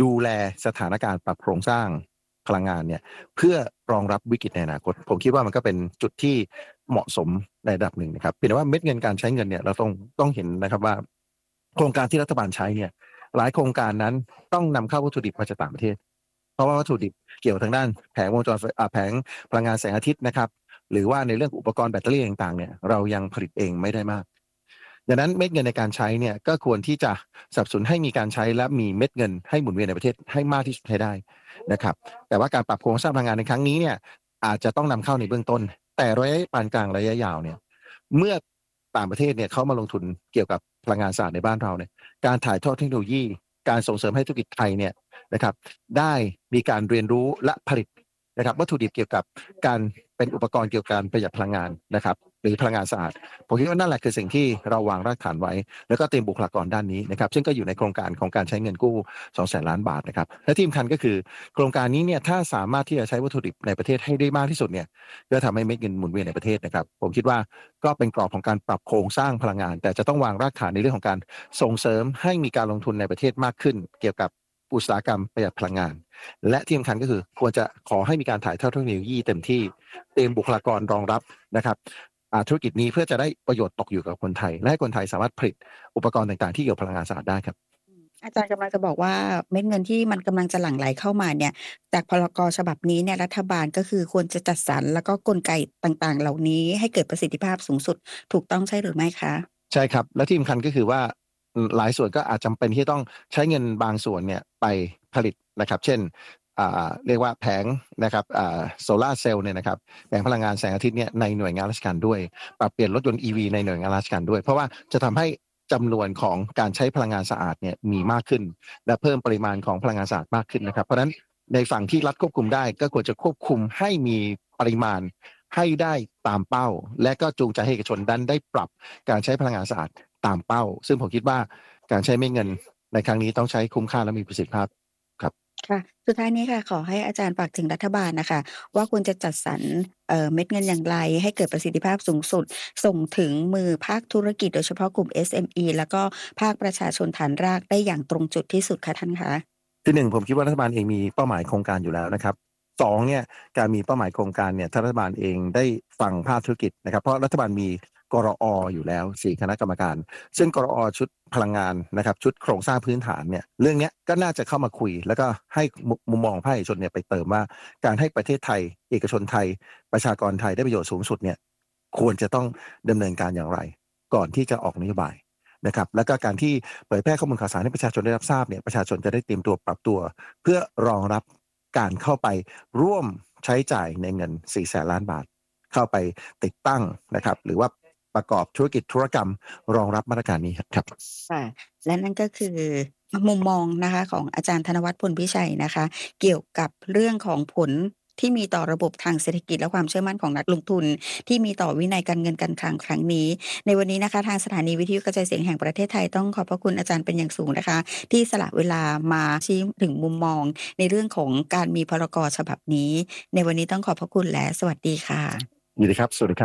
ดูแลสถานการณ์ปรับโครงสร้างพลังงานเนี่ยเพื่อรองรับวิกฤตในอนาคตผมคิดว่ามันก็เป็นจุดที่เหมาะสมในระดับหนึ่งนะครับเพียงแต่ว่าเม็ดเงินการใช้เงินเนี่ยเราต้องเห็นนะครับว่าโครงการที่รัฐบาลใช้เนี่ยหลายโครงการนั้นต้องนำเข้าวัตถุดิบมาจากต่างประเทศเพราะว่าวัตถุดิบเกี่ยวทางด้านแผงวงจรแผงพลังงานแสงอาทิตย์นะครับหรือว่าในเรื่องอุปกรณ์แบตเตอรี่ต่างๆเนี่ยเรายังผลิตเองไม่ได้มากดังนั้นเม็ดเงินในการใช้เนี่ยก็ควรที่จะสนับสนุนให้มีการใช้และมีเม็ดเงินให้หมุนเวียนในประเทศให้มากที่สุดให้ได้นะครับแต่ว่าการปรับโครงสร้างพลังงานในครั้งนี้เนี่ยอาจจะต้องนำเข้าในเบื้องต้นแต่ระยะปานกลางระยะยาวเนี่ยเมื่อต่างประเทศเนี่ยเขามาลงทุนเกี่ยวกับพลังงานสะอาดในบ้านเราเนี่ยการถ่ายทอดเทคโนโลยีการส่งเสริมให้ธุรกิจไทยเนี่ยนะครับได้มีการเรียนรู้และผลิตนะครับวัตถุดิบเกี่ยวกับการเป็นอุปกรณ์เกี่ยวกับการประหยัดพลังงานนะครับหรือพลังงานสะอาดผมคิดว่านั่นแหละคือสิ่งที่เราวางรากฐานไว้แล้วก็เตรียมบุคลากรด้านนี้นะครับซึ่งก็อยู่ในโครงการของการใช้เงินกู้200,000 ล้านบาทนะครับและที่สำคัญก็คือโครงการนี้เนี่ยถ้าสามารถที่จะใช้วัตถุดิบในประเทศให้ได้มากที่สุดเนี่ยก็ทำให้เม็ดเงินหมุนเวียนในประเทศนะครับผมคิดว่าก็เป็นกรอบของการปรับโครงสร้างพลังงานแต่จะต้องวางรากฐานในเรื่องของการส่งเสริมให้มีการลงทุนในประเทศมากขึ้นเกี่ยวกับอุตสาหกรรมประหยัดพลังงานและที่สำคัญก็คือควรจะขอให้มีการถ่ายทอดเทคโนโลยีเต็มที่เตรียมบุคลากรรองรับนะครับธุรกิจนี้เพื่อจะได้ประโยชน์ตกอยู่กับคนไทยและให้คนไทยสามารถผลิตอุปกรณ์ต่างๆที่เกี่ยวกับพลังงานสะอาดได้ครับอาจารย์กำลังจะบอกว่าเม็ดเงินที่มันกำลังจะหลั่งไหลเข้ามาเนี่ยจากพรก.ฉบับนี้เนี่ยรัฐบาลก็คือควรจะจัดสรรแล้วก็กลไกต่างๆเหล่านี้ให้เกิดประสิทธิภาพสูงสุดถูกต้องใช่หรือไม่คะใช่ครับและที่สำคัญก็คือว่าหลายส่วนก็อาจจำเป็นที่ต้องใช้เงินบางส่วนเนี่ยไปผลิตนะครับเช่นเรียกว่าแผงนะครับโซลาร์เซลล์เนี่ยนะครับแผงพลังงานแสงอาทิตย์เนี่ยในหน่วยงานราชการด้วยปรับเปลี่ยนรถยนต์ EV ในหน่วยงานราชการด้วยเพราะว่าจะทำให้จำนวนของการใช้พลังงานสะอาดเนี่ยมีมากขึ้นและเพิ่มปริมาณของพลังงานสะอาดมากขึ้นนะครับเพราะฉะนั้นในฝั่งที่รัฐควบคุมได้ก็ควรจะควบคุมให้มีปริมาณให้ได้ตามเป้าและก็จูงใจให้เอกชนดันได้ปรับการใช้พลังงานสะอาดตามเป้าซึ่งผมคิดว่าการใช้เม็ดเงินในครั้งนี้ต้องใช้คุ้มค่าและมีประสิทธิภาพครับค่ะสุดท้ายนี้ค่ะขอให้อาจารย์ฝากถึงรัฐบาลนะคะว่าควรจะจัดสรรเม็ดเงินอย่างไรให้เกิดประสิทธิภาพสูงสุดส่งถึงมือภาคธุรกิจโดยเฉพาะกลุ่ม SME แล้วก็ภาคประชาชนฐานรากได้อย่างตรงจุดที่สุดค่ะท่านคะที่หนึ่งผมคิดว่ารัฐบาลเองมีเป้าหมายโครงการอยู่แล้วนะครับสองเนี่ยการมีเป้าหมายโครงการเนี่ยถ้ารัฐบาลเองได้ฟังภาคธุรกิจนะครับเพราะรัฐบาลมีกรออยู่แล้ว4คณะกรรมการซึ่งกรอชุดพลังงานนะครับชุดโครงสร้างพื้นฐานเนี่ยเรื่องนี้ก็น่าจะเข้ามาคุยแล้วก็ให้มุมมองภาคเอกชนเนี่ยไปเติมว่าการให้ประเทศไทยเอกชนไทยประชากรไทยได้ประโยชน์สูงสุดเนี่ยควรจะต้องดำเนินการอย่างไรก่อนที่จะออกนโยบายนะครับแล้วก็การที่เผยแพร่ข้อมูลข่าวสารให้ประชาชนได้รับทราบเนี่ยประชาชนจะได้เตรียมตัวปรับตัวเพื่อรองรับการเข้าไปร่วมใช้จ่ายในเงิน400,000 ล้านบาทเข้าไปติดตั้งนะครับหรือว่าประกอบธุรกิจธุรกรรมรองรับมาตรการนี้ครับค่ะและนั่นก็คือมุมมองนะคะของอาจารย์ธนวัฒน์พลพิชัยนะคะเกี่ยวกับเรื่องของผลที่มีต่อระบบทางเศรษฐกิจและความเชื่อมั่นของนักลงทุนที่มีต่อวินัยการเงินการคลังครั้งนี้ในวันนี้นะคะทางสถานีวิทยุกระจายเสียงแห่งประเทศไทยต้องขอบพระคุณอาจารย์เป็นอย่างสูงนะคะที่สละเวลามาชี้ถึงมุมมองในเรื่องของการมีพรก.ฉบับนี้ในวันนี้ต้องขอบพระคุณและสวัสดีค่ะยินดีครับสวัสดีครับ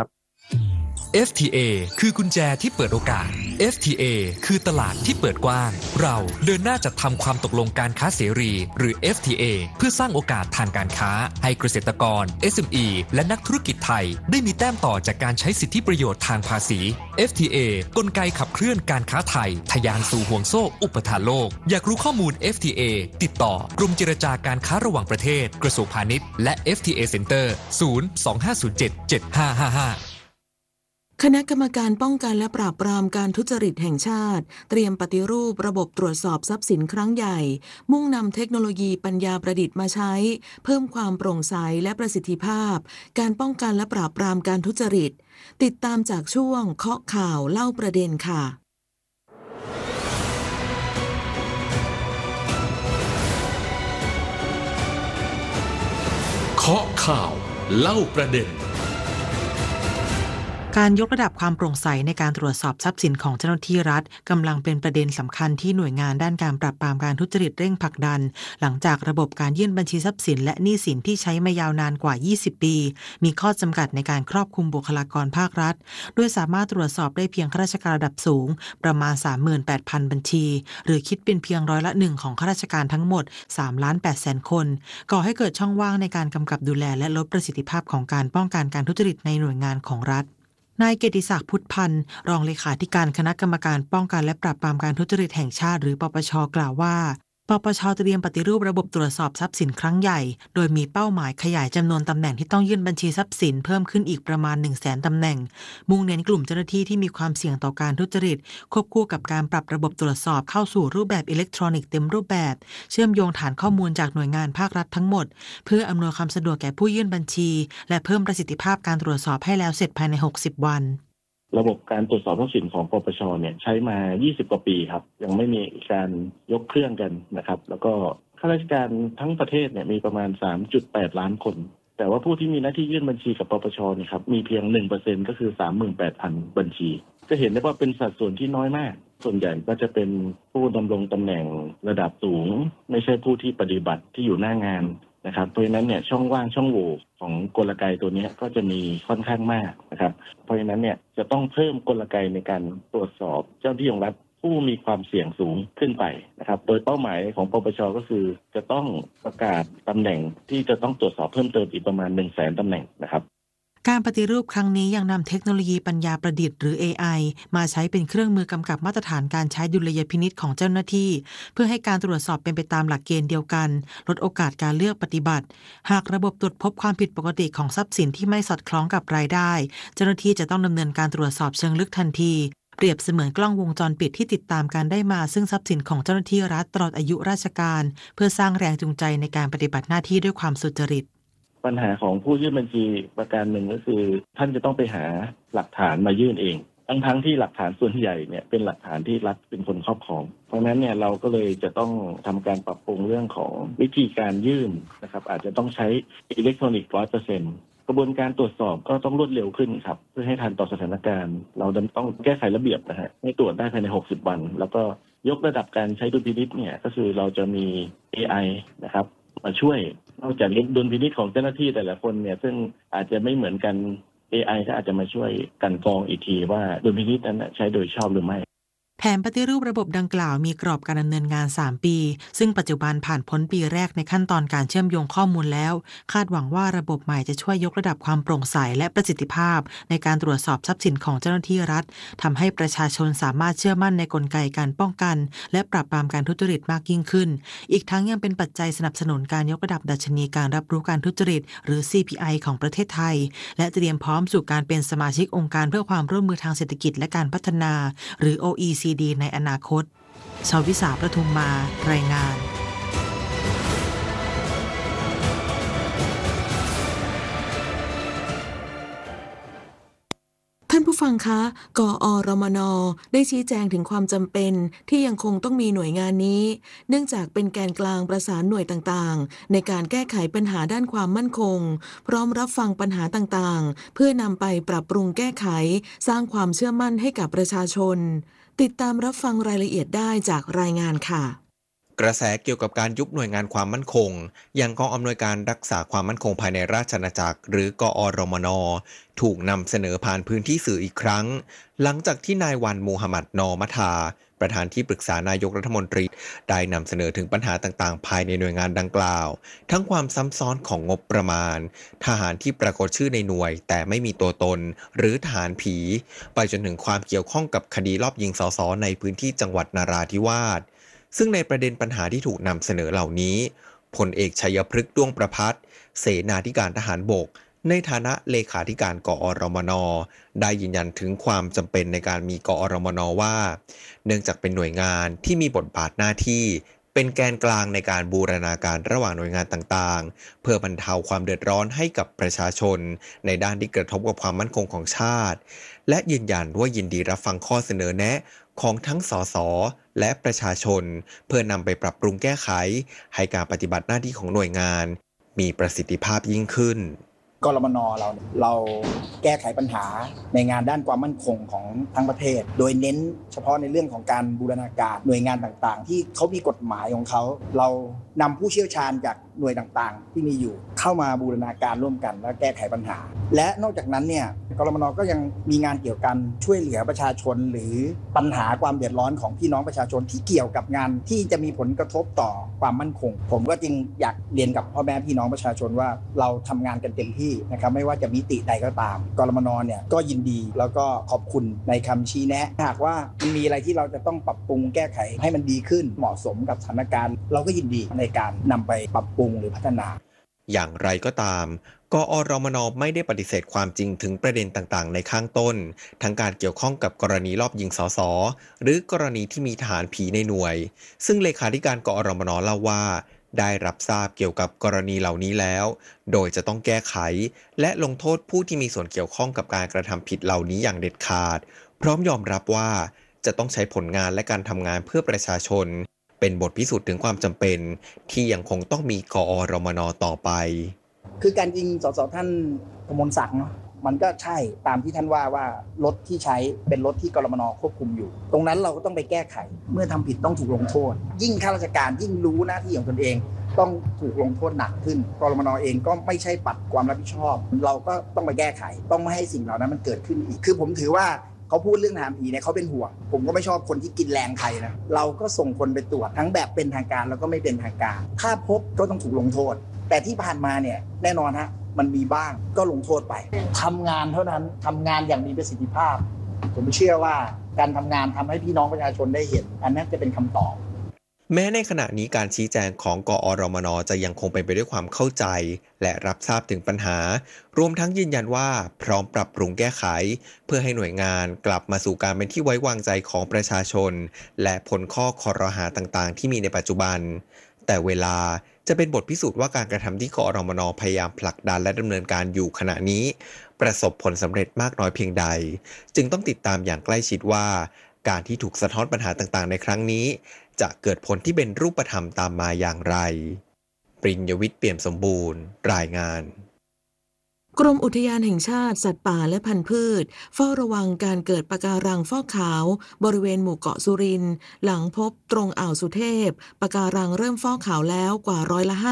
FTA คือกุญแจที่เปิดโอกาส FTA คือตลาดที่เปิดกว้างเราเดินหน้าจัดทำความตกลงการค้าเสรีหรือ FTA เพื่อสร้างโอกาสทางการค้าให้เกษตรกร SME และนักธุรกิจไทยได้มีแต้มต่อจากการใช้สิทธิประโยชน์ทางภาษี FTA กลไกขับเคลื่อนการค้าไทยทะยานสู่ห่วงโซ่อุปทานโลกอยากรู้ข้อมูล FTA ติดต่อกรมเจรจาการค้าระหว่างประเทศกระทรวงพาณิชย์และ FTA Center 025077555 คณะกรรมการป้องกันและปราบปรามการทุจริตแห่งชาติเตรียมปฏิรูประบบตรวจสอบทรัพย์สินครั้งใหญ่มุ่งนำเทคโนโลยีปัญญาประดิษฐ์มาใช้เพิ่มความโปร่งใสและประสิทธิภาพการป้องกันและปราบปรามการทุจริตติดตามจากช่วงเคาะข่าวเล่าประเด็นค่ะเคาะข่าวเล่าประเด็นการยกระดับความโปร่งใสในการตรวจสอบทรัพย์สินของเจ้าหน้าที่รัฐกำลังเป็นประเด็นสำคัญที่หน่วยงานด้านการปราบปรามการทุจริตเร่งผลักดันหลังจากระบบการยื่นบัญชีทรัพย์สินและหนี้สินที่ใช้มายาวนานกว่า 20 ปีมีข้อจำกัดในการครอบคลุมบุคลากรภาครัฐโดยสามารถตรวจสอบได้เพียงข้าราชการระดับสูงประมาณ 38,000 บัญชีหรือคิดเป็นเพียง1%ของข้าราชการทั้งหมด 3,800,000 คนก่อให้เกิดช่องว่างในการกำกับดูแลและลดประสิทธิภาพของการป้องกันการทุจริตในหน่วยงานของรัฐนายเกียรติศักดิ์พุทธพันธ์รองเลขาธิการคณะกรรมการป้องกันและปราบปรามการทุจริตแห่งชาติหรือปปช.กล่าวว่าปปช.เตรียมปฏิรูประบบตรวจสอบทรัพย์สินครั้งใหญ่โดยมีเป้าหมายขยายจำนวนตำแหน่งที่ต้องยื่นบัญชีทรัพย์สินเพิ่มขึ้นอีกประมาณ 100,000 ตำแหน่งมุ่งเน้นกลุ่มเจ้าหน้าที่ที่มีความเสี่ยงต่อการทุจริตควบคู่กับการปรับระบบตรวจสอบเข้าสู่รูปแบบอิเล็กทรอนิกส์เต็มรูปแบบเชื่อมโยงฐานข้อมูลจากหน่วยงานภาครัฐทั้งหมดเพื่ออำนวยความสะดวกแก่ผู้ยื่นบัญชีและเพิ่มประสิทธิภาพการตรวจสอบให้แล้วเสร็จภายใน60 วันระบบการตรวจสอบทรัพย์สินของปปช.เนี่ยใช้มา20 กว่าปีครับยังไม่มีการยกเครื่องกันนะครับแล้วก็ข้าราชการทั้งประเทศเนี่ยมีประมาณ 3.8 ล้านคนแต่ว่าผู้ที่มีหน้าที่ยื่นบัญชีกับปปช.เนี่ยครับมีเพียง 1% ก็คือ 38,000 บัญชีจะเห็นได้ว่าเป็นสัดส่วนที่น้อยมากส่วนใหญ่ก็จะเป็นผู้ดำรงตำแหน่งระดับสูงไม่ใช่ผู้ที่ปฏิบัติที่อยู่หน้างานนะครับเพราะฉะนั้นเนี่ยช่องว่างช่องโหว่ของกลไกตัวนี้ก็จะมีค่อนข้างมากนะครับเพราะฉะนั้นเนี่ยจะต้องเพิ่มกลไกในการตรวจสอบเจ้าหน้าที่ของรัฐผู้มีความเสี่ยงสูงขึ้นไปนะครับโดยเป้าหมายของปปช.ก็คือจะต้องประกาศตำแหน่งที่จะต้องตรวจสอบเพิ่มเติมอีกประมาณ 100,000 ตำแหน่งนะครับการปฏิรูปครั้งนี้ยังนำเทคโนโลยีปัญญาประดิษฐ์หรือ AI มาใช้เป็นเครื่องมือกำกับมาตรฐานการใช้ดุลยพินิจของเจ้าหน้าที่เพื่อให้การตรวจสอบเป็นไปตามหลักเกณฑ์เดียวกันลดโอกาสการเลือกปฏิบัติหากระบบตรวจพบความผิดปกติของทรัพย์สินที่ไม่สอดคล้องกับรายได้เจ้าหน้าที่จะต้องดำเนินการตรวจสอบเชิงลึกทันทีเปรียบเสมือนกล้องวงจรปิดที่ติดตามการได้มาซึ่งทรัพย์สินของเจ้าหน้าที่รัฐตลอดอายุราชการเพื่อสร้างแรงจูงใจในการปฏิบัติหน้าที่ด้วยความสุจริตปัญหาของผู้ยื่นบัญชีประการหนึ่งก็คือท่านจะต้องไปหาหลักฐานมายื่นเองทั้งที่หลักฐานส่วนใหญ่เนี่ยเป็นหลักฐานที่รัฐเป็นคนครอบครองเพราะนั้นเนี่ยเราก็เลยจะต้องทำการปรับปรุงเรื่องของวิธีการยื่นนะครับอาจจะต้องใช้อิเล็กทรอนิกส์ 100% กระบวนการตรวจสอบก็ต้องรวดเร็วขึ้นครับเพื่อให้ทันต่อสถานการณ์เราต้องแก้ไขระเบียบนะฮะให้ตรวจได้ภายใน60 วันแล้วก็ยกระดับการใช้ดุลพินิจเนี่ยก็คือเราจะมี AI นะครับมาช่วยนอกจากดุลพินิจของเจ้าหน้าที่แต่ละคนเนี่ยซึ่งอาจจะไม่เหมือนกัน AI ก็อาจจะมาช่วยกันกรองอีกทีว่าดุลพินิจนั้นใช้โดยชอบหรือไม่แผนปฏิรูประบบดังกล่าวมีกรอบการดำเนินงาน3 ปีซึ่งปัจจุบันผ่านพ้นปีแรกในขั้นตอนการเชื่อมโยงข้อมูลแล้วคาดหวังว่าระบบใหม่จะช่วยยกระดับความโปร่งใสและประสิทธิภาพในการตรวจสอบทรัพย์สินของเจ้าหน้าที่รัฐทำให้ประชาชนสามารถเชื่อมั่นในกลไกการป้องกันและปราบปรามการทุจริตมากยิ่งขึ้นอีกทั้งยังเป็นปัจจัยสนับสนุนการยกระดับดัชนีการรับรู้การทุจริตหรือ CPI ของประเทศไทยและเตรียมพร้อมสู่การเป็นสมาชิกองค์การเพื่อความร่วมมือทางเศรษฐกิจและการพัฒนาหรือ OECD ในอนาคตชวิสา ประทุมมารายงานท่านผู้ฟังคะกอรมน.ได้ชี้แจงถึงความจำเป็นที่ยังคงต้องมีหน่วยงานนี้เนื่องจากเป็นแกนกลางประสานหน่วยต่างๆในการแก้ไขปัญหาด้านความมั่นคงพร้อมรับฟังปัญหาต่างๆเพื่อนำไปปรับปรุงแก้ไขสร้างความเชื่อมั่นให้กับประชาชนติดตามรับฟังรายละเอียดได้จากรายงานค่ะกระแสเกี่ยวกับการยุบหน่วยงานความมั่นคงอย่างกองอำนวยการรักษาความมั่นคงภายในราชอาณาจักรหรือกอรมน.ถูกนำเสนอผ่านพื้นที่สื่ออีกครั้งหลังจากที่นายวันมูฮัมหมัดนอมัทาประธานที่ปรึกษานายกรัฐมนตรีได้นำเสนอถึงปัญหาต่างๆภายในหน่วยงานดังกล่าวทั้งความซ้ำซ้อนของงบประมาณทหารที่ปรากฏชื่อในหน่วยแต่ไม่มีตัวตนหรือทหารผีไปจนถึงความเกี่ยวข้องกับคดีลอบยิงสสในพื้นที่จังหวัดนราธิวาสซึ่งในประเด็นปัญหาที่ถูกนำเสนอเหล่านี้พลเอกชัยพฤกษ์ด้วงประภัสเสนาธิการทหารบกในฐานะเลขาธิการกอรมน.ได้ยืนยันถึงความจำเป็นในการมีกอรมน.ว่าเนื่องจากเป็นหน่วยงานที่มีบทบาทหน้าที่เป็นแกนกลางในการบูรณาการระหว่างหน่วยงานต่างๆเพื่อบรรเทาความเดือดร้อนให้กับประชาชนในด้านที่กระทบกับความมั่นคงของชาติและยืนยันว่ายินดีรับฟังข้อเสนอแนะของทั้งสสและประชาชนเพื่อนำไปปรับปรุงแก้ไขให้การปฏิบัติหน้าที่ของหน่วยงานมีประสิทธิภาพยิ่งขึ้นกรมน.เราแก้ไขปัญหาในงานด้านความมั่นคงของทั้งประเทศโดยเน้นเฉพาะในเรื่องของการบูรณาการหน่วยงานต่างๆที่เขามีกฎหมายของเขาเรานำผู้เชี่ยวชาญจากหน่วยต่างๆที่มีอยู่เข้ามาบูรณาการร่วมกันและแก้ไขปัญหาและนอกจากนั้นเนี่ยกรมน.ก็ยังมีงานเกี่ยวกับช่วยเหลือประชาชนหรือปัญหาความเดือดร้อนของพี่น้องประชาชนที่เกี่ยวกับงานที่จะมีผลกระทบต่อความมั่นคงผมก็จึงอยากเรียนกับพ่อแม่พี่น้องประชาชนว่าเราทำงานกันเต็มที่นะครับไม่ว่าจะมิติใดก็ตามกรมน.เนี่ยก็ยินดีแล้วก็ขอบคุณในคำชี้แนะหากว่ามันมีอะไรที่เราจะต้องปรับปรุงแก้ไขให้มันดีขึ้นเหมาะสมกับสถานการณ์เราก็ยินดีในการนำไปปรับปรุงหรือพัฒนาอย่างไรก็ตามกอรมน.ไม่ได้ปฏิเสธความจริงถึงประเด็นต่างๆในข้างต้นทั้งการเกี่ยวข้องกับกรณีลอบยิงสสหรือกรณีที่มีทหารผีในหน่วยซึ่งเลขาธิการกอรมน.เล่าว่าได้รับทราบเกี่ยวกับกรณีเหล่านี้แล้วโดยจะต้องแก้ไขและลงโทษผู้ที่มีส่วนเกี่ยวข้องกับการกระทำผิดเหล่านี้อย่างเด็ดขาดพร้อมยอมรับว่าจะต้องใช้ผลงานและการทำงานเพื่อประชาชนเป็นบทพิสูจน์ถึงความจำเป็นที่ยังคงต้องมีกอรมน.ต่อไปคือการยิงสสท่านกมลศักดิ์เนาะมันก็ใช่ตามที่ท่านว่ารถที่ใช้เป็นรถที่กรมน.ควบคุมอยู่ตรงนั้นเราก็ต้องไปแก้ไขเมื่อทำผิดต้องถูกลงโทษยิ่งข้าราชการยิ่งรู้หน้าที่ของตนเองต้องถูกลงโทษหนักขึ้นกรมน.เองก็ไม่ใช่ปัดความรับผิดชอบเราก็ต้องไปแก้ไขต้องไม่ให้สิ่งเหล่านั้นมันเกิดขึ้นอีกคือผมถือว่าเขาพูดเรื่องทหารผีเนี่ยเขาเป็นห่วงผมก็ไม่ชอบคนที่กินแรงใครนะเราก็ส่งคนไปตรวจทั้งแบบเป็นทางการแล้วก็ไม่เป็นทางการถ้าพบก็ต้องถูกลงโทษแต่ที่ผ่านมาเนี่ยแน่นอนฮะมันมีบ้างก็ลงโทษไปทำงานเท่านั้นทำงานอย่างมีประสิทธิภาพผมเชื่อว่าการทำงานทำให้พี่น้องประชาชนได้เห็นอันนั้นจะเป็นคำตอบแม้ในขณะนี้การชี้แจงของกอรมน.จะยังคงเป็นไปด้วยความเข้าใจและรับทราบถึงปัญหารวมทั้งยืนยันว่าพร้อมปรับปรุงแก้ไขเพื่อให้หน่วยงานกลับมาสู่การเป็นที่ไว้วางใจของประชาชนและพ้นข้อคอรหาต่างๆที่มีในปัจจุบันแต่เวลาจะเป็นบทพิสูจน์ว่าการกระทำที่กอรมน.พยายามผลักดันและดำเนินการอยู่ขณะนี้ประสบผลสำเร็จมากน้อยเพียงใดจึงต้องติดตามอย่างใกล้ชิดว่าการที่ถูกสะท้อนปัญหาต่างๆในครั้งนี้จะเกิดผลที่เป็นรูปธรรมตามมาอย่างไรปริญญวิทย์เปี่ยมสมบูรณ์รายงานกรมอุทยานแห่งชาติสัตว์ป่าและพันธุ์พืชเฝ้าระวังการเกิดปะการังฟอกขาวบริเวณหมู่เกาะสุรินทร์หลังพบตรงอ่าวสุเทพปะการังเริ่มฟอกขาวแล้วกว่า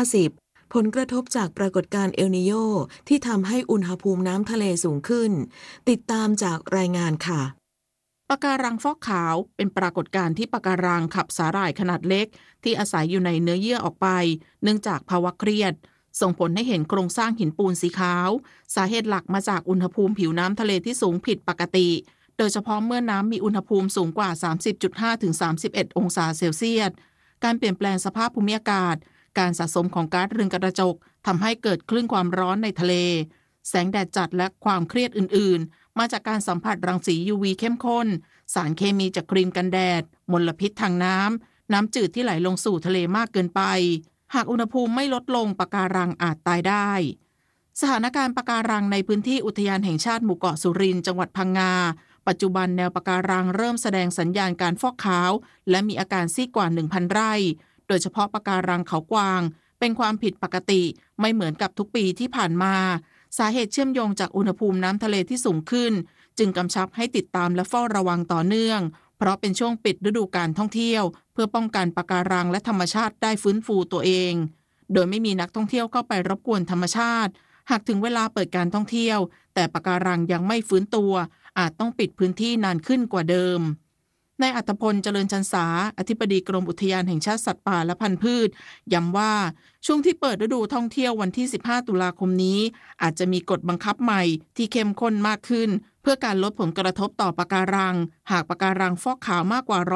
50%ผลกระทบจากปรากฏการณ์เอลนีโญที่ทำให้อุณหภูมิน้ำทะเลสูงขึ้นติดตามจากรายงานค่ะปะการังฟอกขาวเป็นปรากฏการณ์ที่ปะการังขับสาหร่ายขนาดเล็กที่อาศัยอยู่ในเนื้อเยื่อออกไปเนื่องจากภาวะเครียดส่งผลให้เห็นโครงสร้างหินปูนสีขาวสาเหตุหลักมาจากอุณหภูมิผิวน้ำทะเลที่สูงผิดปกติโดยเฉพาะเมื่อน้ำมีอุณหภูมิสูงกว่า 30.5 ถึง 31 องศาเซลเซียสการเปลี่ยนแปลงสภาพภูมิอากาศการสะสมของก๊าซเรือนกระจกทำให้เกิดคลื่นความร้อนในทะเลแสงแดดจัดและความเครียดอื่นๆมาจากการสัมผัสรังสี UV เข้มข้นสารเคมีจากครีมกันแดดมลพิษทางน้ำจืดที่ไหลลงสู่ทะเลมากเกินไปหากอุณหภูมิไม่ลดลงปะการังอาจตายได้สถานการณ์ปะการังในพื้นที่อุทยานแห่งชาติหมู่เกาะสุรินทร์จังหวัดพังงาปัจจุบันแนวปะการังเริ่มแสดงสัญญาณการฟอกขาวและมีอาการซีดกว่า 1,000 ไร่โดยเฉพาะปะการังเขากวางเป็นความผิดปกติไม่เหมือนกับทุกปีที่ผ่านมาสาเหตุเชื่อมโยงจากอุณหภูมิน้ำทะเลที่สูงขึ้นจึงกำชับให้ติดตามและเฝ้าระวังต่อเนื่องเพราะเป็นช่วงปิดฤดูกาลท่องเที่ยวเพื่อป้องกันปะการังและธรรมชาติได้ฟื้นฟูตัวเองโดยไม่มีนักท่องเที่ยวเข้าไปรบกวนธรรมชาติหากถึงเวลาเปิดการท่องเที่ยวแต่ปะการังยังไม่ฟื้นตัวอาจต้องปิดพื้นที่นานขึ้นกว่าเดิมนายอัตพลเจริญชันษาอธิบดีกรมอุทยานแห่งชาติสัตว์ป่าและพันธุ์พืชย้ำว่าช่วงที่เปิดฤดูท่องเที่ยววันที่15ตุลาคมนี้อาจจะมีกฎบังคับใหม่ที่เข้มข้นมากขึ้นเพื่อการลดผลกระทบต่อปะการังหากปะการังฟอกขาวมากกว่า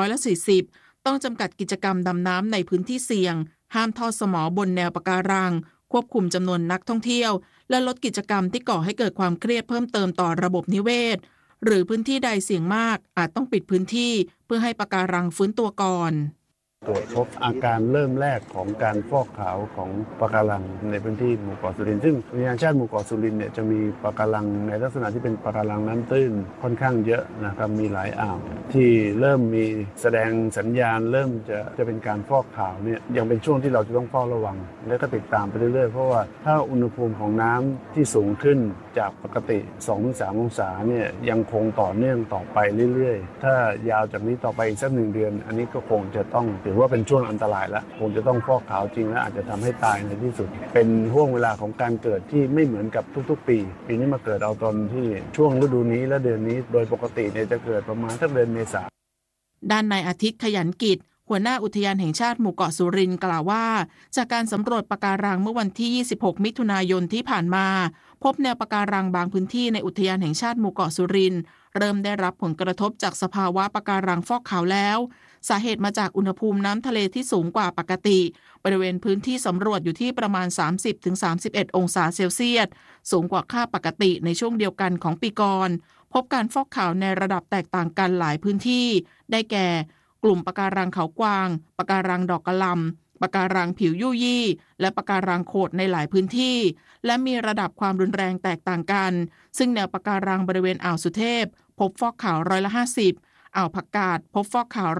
140ต้องจำกัดกิจกรรมดำน้ำในพื้นที่เสี่ยงห้ามทอดสมอบนแนวปะการังควบคุมจำนวนนักท่องเที่ยวและลดกิจกรรมที่ก่อให้เกิดความเครียดเพิ่มเติมต่อระบบนิเวศหรือพื้นที่ใดเสี่ยงมากอาจต้องปิดพื้นที่เพื่อให้ปะการังฟื้นตัวก่อนตรวจพบอาการเริ่มแรกของการฟอกขาวของปะการังในพื้นที่หมู่เกาะสุรินทร์ซึ่งอุทยานชาติหมู่เกาะสุรินทร์เนี่ยจะมีปะการังในลักษณะที่เป็นปะการังน้ำตื้นค่อนข้างเยอะนะครับมีหลายอ่าวที่เริ่มมีแสดงสัญญาณเริ่มจะเป็นการฟอกขาวเนี่ยยังเป็นช่วงที่เราจะต้องเฝ้าระวังและก็ติดตามไปเรื่อยๆเพราะว่าถ้าอุณหภูมิของน้ำที่สูงขึ้นจากปกติ 2-3 องศาเนี่ยยังคงต่อเนื่องต่อไปเรื่อยๆถ้ายาวจากนี้ต่อไปอีกสัก1 เดือนอันนี้ก็คงจะต้องถือว่าเป็นช่วงอันตรายแล้วคงจะต้องฟอกขาวจริงและอาจจะทำให้ตายในที่สุดเป็นห่วงเวลาของการเกิดที่ไม่เหมือนกับทุกๆปีนี้มาเกิดเอาตอนที่ช่วงฤดูนี้และเดือนนี้โดยปกติเนี่ยจะเกิดประมาณสักเดือนเมษาด้านนายอาทิตย์ขยันกิจหัวหน้าอุทยานแห่งชาติหมู่เกาะสุรินทร์กล่าวว่าจากการสำรวจปะการังเมื่อวันที่26มิถุนายนที่ผ่านมาพบแนวปะการังบางพื้นที่ในอุทยานแห่งชาติหมู่เกาะสุรินทร์เริ่มได้รับผลกระทบจากสภาวะปะการังฟอกขาวแล้วสาเหตุมาจากอุณหภูมิน้ำทะเลที่สูงกว่าปกติบริเวณพื้นที่สำรวจอยู่ที่ประมาณ 30-31 องศาเซลเซียสสูงกว่าค่าปกติในช่วงเดียวกันของปีก่อนพบการฟอกขาวในระดับแตกต่างกันหลายพื้นที่ได้แก่กลุ่มปะการังเขากวางปะการังดอกกะหล่ำปะการังผิวยู่ยี่และปะการังโขดในหลายพื้นที่และมีระดับความรุนแรงแตกต่างกันซึ่งแนวปะการังบริเวณอ่าวสุเทพพบฟอกขาว50%อ่าวผักกาดพบฟอกขาว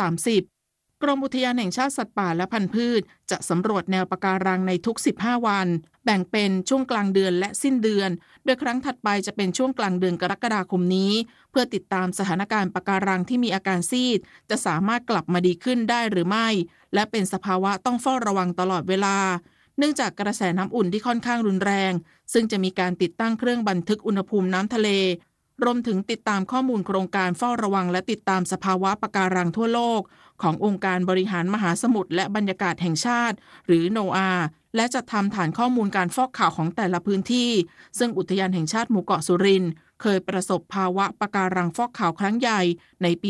30%กรมอุทยานแห่งชาติสัตว์ป่าและพันธุ์พืชจะสำรวจแนวปะการังในทุก15วันแบ่งเป็นช่วงกลางเดือนและสิ้นเดือนโดยครั้งถัดไปจะเป็นช่วงกลางเดือนกรกฎาคมนี้เพื่อติดตามสถานการณ์ปะการังที่มีอาการซีดจะสามารถกลับมาดีขึ้นได้หรือไม่และเป็นสภาวะต้องเฝ้าระวังตลอดเวลาเนื่องจากกระแสน้ำอุ่นที่ค่อนข้างรุนแรงซึ่งจะมีการติดตั้งเครื่องบันทึกอุณหภูมิน้ำทะเลรวมถึงติดตามข้อมูลโครงการเฝ้าระวังและติดตามสภาวะปะการังทั่วโลกขององค์การบริหารมหาสมุทรและบรรยากาศแห่งชาติหรือโนอาและจัดทำฐานข้อมูลการฟอกขาวของแต่ละพื้นที่ซึ่งอุทยานแห่งชาติหมู่เกาะสุรินทร์เคยประสบภาวะปะการังฟอกขาวครั้งใหญ่ในปี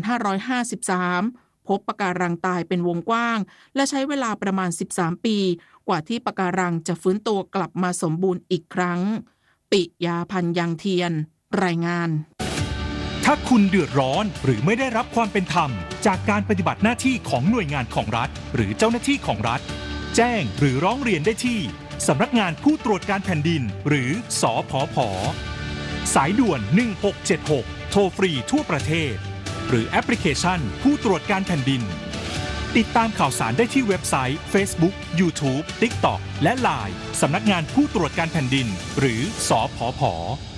2553 พบปะการังตายเป็นวงกว้างและใช้เวลาประมาณ13 ปีกว่าที่ปะการังจะฟื้นตัวกลับมาสมบูรณ์อีกครั้งปิยาพันธ์ยังเทียนรายงานถ้าคุณเดือดร้อนหรือไม่ได้รับความเป็นธรรมจากการปฏิบัติหน้าที่ของหน่วยงานของรัฐหรือเจ้าหน้าที่ของรัฐแจ้งหรือร้องเรียนได้ที่สำนักงานผู้ตรวจการแผ่นดินหรือสผผ.สายด่วน1676โทรฟรีทั่วประเทศหรือแอปพลิเคชันผู้ตรวจการแผ่นดินติดตามข่าวสารได้ที่เว็บไซต์ Facebook YouTube TikTok และ LINE สำนักงานผู้ตรวจการแผ่นดินหรือสผผ.